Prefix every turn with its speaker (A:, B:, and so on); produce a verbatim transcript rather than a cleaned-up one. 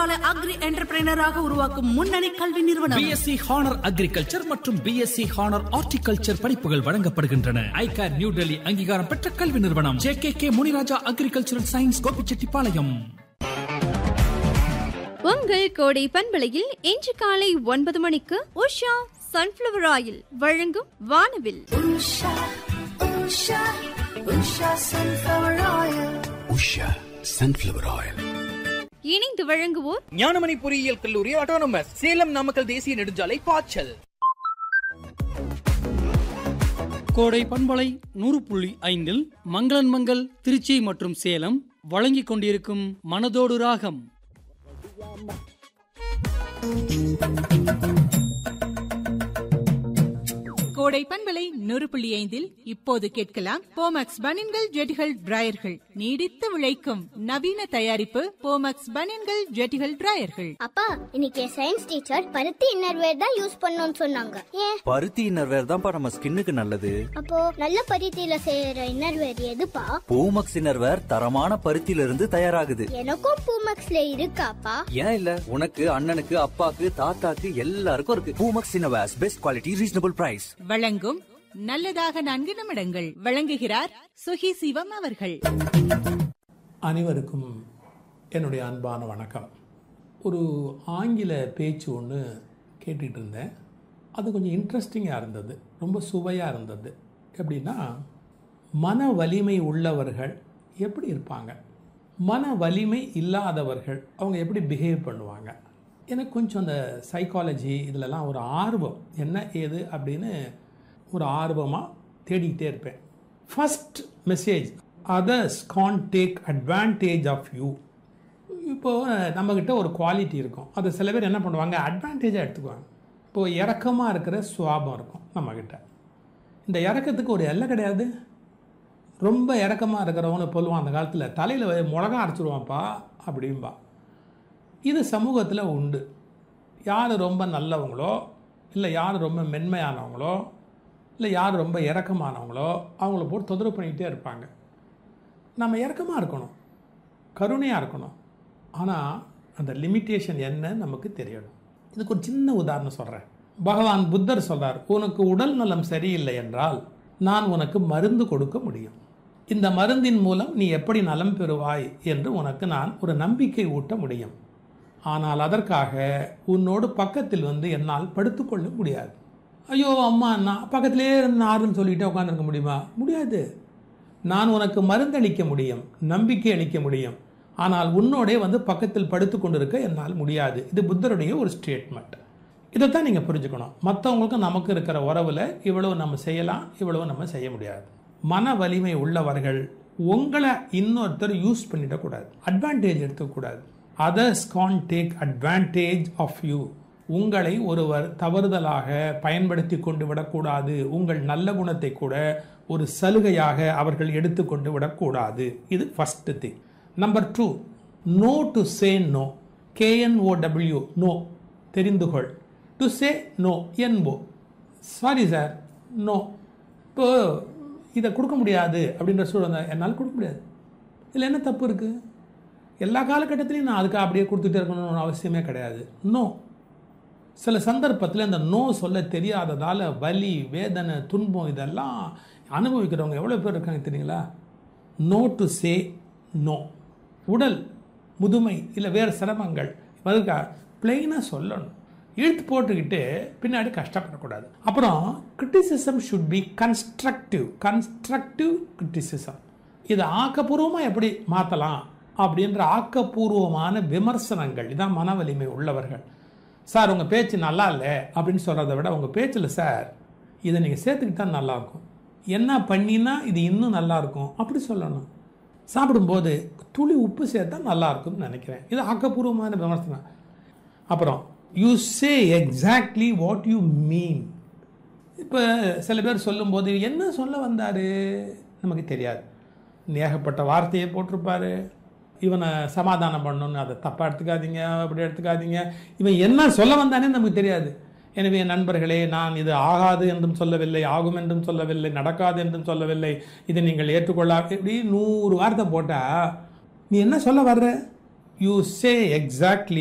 A: எதிர்கால அக்ரி என்டர்பிரைனராக உருவாக்கும் முன்னணி கல்வி நிறுவனம்.
B: பிஎஸ்சி ஹானர் அக்ரிகல்ச்சர் மற்றும் பிஎஸ்சி ஹானர் ஹார்டிகல்ச்சர் படிப்புகள் வழங்கப்படுகின்றன. ஐகார் நியூ டெல்லி அங்கீகாரம் பெற்ற கல்வி நிறுவனம். J K K Muniraja agricultural science, Gobichettipalayam.
C: உங்கள் கோடை பண்பலையில் இன்று காலை ஒன்பது மணிக்கு உஷா சன்ஃபிளவர் ஆயில் வழங்கும் வானவில்.
D: Usha Usha Usha sunflower oil.
E: Usha sunflower oil.
C: இணைந்து வழங்குவோர்
F: ஞானமணி பொறியியல் கல்லூரி ஆட்டோனமஸ், சேலம் நாமக்கல் தேசிய நெடுஞ்சாலை பாய்ச்சல்.
G: கோடை பண்பலை நூறு புள்ளி ஐந்தில் மங்களன் மங்கள் திருச்சி மற்றும் சேலம் வழங்கிக் கொண்டிருக்கும் மனதோடு ராகம்.
H: கோடை பண்பலை நூறு புள்ளி ஐந்தில் இப்போது கேட்கலாம் போமக்ஸ் பனியன்கள் ஜெட்டிகள் டிராயர்கள். நீடித்து விளைக்கும் நவீன தயாரிப்பு போமக்ஸ் பனியன்கள் ஜெட்டிகள் டிராயர்கள்.
I: அப்பா, இன்னைக்கு சயின்ஸ் டீச்சர் பருத்தி இன்னர்வேர் தான் யூஸ் பண்ணணும்னு சொன்னாங்க. ஏன்?
J: பருத்தி இன்னர்வேர் தான்ப்பா நம்ம ஸ்கின்னுக்கு நல்லது.
I: அப்போ நல்ல பருத்தியில செய்யற இன்னர்வேர் எதுப்பா?
J: பூமக்ஸ் இன்னர்வேர் தரமான பருத்தியில இருந்து தயாராகுது.
I: எனக்கும் பூமக்ஸ்ல இருக்காப்பா?
J: ஏன் இல்ல, உனக்கு அண்ணனுக்கு அப்பாக்கு தாத்தாக்கு எல்லாருக்கும் இருக்கு. Poomex innerwears, best quality, reasonable price.
H: வழங்கும் நல்லதாக நான்கு நிமிடங்கள். வழங்குகிறார் சுகி சிவம் அவர்கள்.
K: அனைவருக்கும் என்னுடைய அன்பான வணக்கம். ஒரு ஆங்கில பேச்சு ஒன்று கேட்டுட்டு இருந்தேன். அது கொஞ்சம் இன்ட்ரெஸ்டிங்காக இருந்தது, ரொம்ப சுவையாக இருந்தது. எப்படின்னா, மன வலிமை உள்ளவர்கள் எப்படி இருப்பாங்க, மன வலிமை இல்லாதவர்கள் அவங்க எப்படி பிஹேவ் பண்ணுவாங்க. எனக்கு கொஞ்சம் அந்த சைக்காலஜி இதிலலாம் ஒரு ஆர்வம், என்ன ஏது அப்படின்னு ஒரு ஆர்வமாக தேடிக்கிட்டே இருப்பேன். First message, others can't take advantage of you. இப்போது நம்மக்கிட்ட ஒரு குவாலிட்டி இருக்கும், அதை சில பேர் என்ன பண்ணுவாங்க, அட்வான்டேஜாக எடுத்துக்குவாங்க. இப்போது இறக்கமாக இருக்கிற சுவாபம் இருக்கும் நம்மக்கிட்ட. இந்த இறக்கத்துக்கு ஒரு எல்லை கிடையாது. ரொம்ப இறக்கமாக இருக்கிறவனு சொல்லுவான் அந்த காலத்தில், தலையில் மிளகா அரைச்சிடுவான்ப்பா அப்படின்பா. இது சமூகத்தில் உண்டு. யார் ரொம்ப நல்லவங்களோ, இல்லை யார் ரொம்ப மென்மையானவங்களோ, இல்லை யார் ரொம்ப இறக்கமானவங்களோ அவங்கள போட்டு தொந்தரவு பண்ணிக்கிட்டே இருப்பாங்க. நம்ம இறக்கமாக இருக்கணும், கருணையாக இருக்கணும். ஆனால் அந்த லிமிட்டேஷன் என்ன நமக்கு தெரியணும். இதுக்கு ஒரு சின்ன உதாரணம் சொல்கிறேன். பகவான் புத்தர் சொல்கிறார், உனக்கு உடல் நலம் சரியில்லை என்றால் நான் உனக்கு மருந்து கொடுக்க முடியும். இந்த மருந்தின் மூலம் நீ எப்படி நலம் பெறுவாய் என்று உனக்கு நான் ஒரு நம்பிக்கை ஊட்ட முடியும். ஆனால் அதற்காக உன்னோடு பக்கத்தில் வந்து என்னால் படுத்துக்கொள்ள முடியாது. ஐயோ அம்மா, நான் பக்கத்திலே இருந்து ஆறுன்னு சொல்லிகிட்டே உட்காந்துருக்க முடியுமா? முடியாது. நான் உனக்கு மருந்தளிக்க முடியும், நம்பிக்கை அளிக்க முடியும், ஆனால் உன்னோடே வந்து பக்கத்தில் படுத்து கொண்டிருக்க என்னால் முடியாது. இது புத்தருடைய ஒரு ஸ்டேட்மெண்ட். இதைத்தான் நீங்கள் புரிஞ்சுக்கணும். மற்றவங்களுக்கும் நமக்கு இருக்கிற உறவில் இவ்வளவு நம்ம செய்யலாம், இவ்வளவு நம்ம செய்ய முடியாது. மன வலிமை உள்ளவர்கள் உங்களை இன்னொருத்தர் யூஸ் பண்ணிடக்கூடாது, அட்வான்டேஜ் எடுத்துக்கூடாது. Others can't take advantage of you. உங்களை ஒருவர் தவறுதலாக பயன்படுத்தி கொண்டு விடக்கூடாது. உங்கள் நல்ல குணத்தை கூட ஒரு சலுகையாக அவர்கள் எடுத்துக்கொண்டு விடக்கூடாது. இது first thing. Number two, no to say no. KNOW, no, தெரிந்துகொள். To say no, என்போ, sorry sir, no. இப்போ இதை கொடுக்க முடியாது அப்படின்ற சூழல், என்னால் கொடுக்க முடியாது. இதில் என்ன தப்பு இருக்குது? எல்லா காலகட்டத்திலையும் நான் அதுக்கு அப்படியே கொடுத்துட்டே இருக்கணும்னு அவசியமே கிடையாது. நோ. சில சந்தர்ப்பத்தில் இந்த நோ சொல்ல தெரியாததால் வலி, வேதனை, துன்பம் இதெல்லாம் அனுபவிக்கிறவங்க எவ்வளோ பேர் இருக்காங்க தெரியுங்களா? No to say no. உடல் முதுமை இல்லை வேறு சிரமங்கள் அதுக்கா பிளெயினாக சொல்லணும். இழுத்து போட்டுக்கிட்டு பின்னாடி கஷ்டப்படக்கூடாது. அப்புறம் criticism should be constructive. Constructive criticism, இதை ஆக்கப்பூர்வமாக எப்படி மாற்றலாம் அப்படின்ற ஆக்கப்பூர்வமான விமர்சனங்கள். இதான் மன வலிமை உள்ளவர்கள். சார் உங்கள் பேச்சு நல்லா இல்லை அப்படின்னு சொல்கிறத விட, உங்கள் பேச்சில் சார் இதை நீங்கள் சேர்த்துக்கிட்டா நல்லாயிருக்கும், என்ன பண்ணினா இது இன்னும் நல்லாயிருக்கும் அப்படி சொல்லணும். சாப்பிடும்போது துளி உப்பு சேர்த்தா நல்லாயிருக்கும்னு நினைக்கிறேன். இது ஆக்கப்பூர்வமான விமர்சனம். அப்புறம் you say exactly what you mean. இப்போ சில பேர் சொல்லும்போது என்ன சொல்ல வந்தார் நமக்கு தெரியாது. ஏகப்பட்ட வார்த்தையை போட்டிருப்பார். இவனை சமாதானம் பண்ணணும்னு அதை தப்பாக எடுத்துக்காதீங்க, அப்படி எடுத்துக்காதீங்க. இவன் என்ன சொல்ல வந்தானே நமக்கு தெரியாது. எனவே நண்பர்களே, நான் இது ஆகாது என்றும் சொல்லவில்லை, ஆகும் என்றும் சொல்லவில்லை, நடக்காது என்றும் சொல்லவில்லை, இதை நீங்கள் ஏற்றுக்கொள்ளா, இப்படி நூறு வார்த்தை போட்டால் நீ என்ன சொல்ல வர்ற? You say exactly